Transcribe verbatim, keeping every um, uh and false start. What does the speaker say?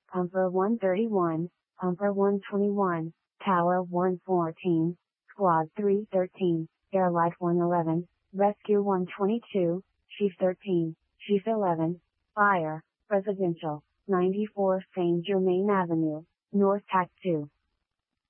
Pumper one thirty-one, Pumper one twenty-one, Tower one fourteen, Squad three thirteen, Airlight one eleven, Rescue one twenty-two, Chief thirteen, Chief eleven, Fire, Residential, ninety-four Saint Germain Avenue, North Tac two.